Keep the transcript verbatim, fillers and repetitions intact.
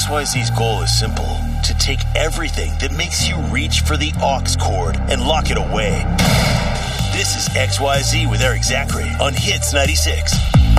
X Y Z's goal is simple. To take everything that makes you reach for the aux cord and lock it away. This is X Y Z with Eric Zachary on Hits ninety-six.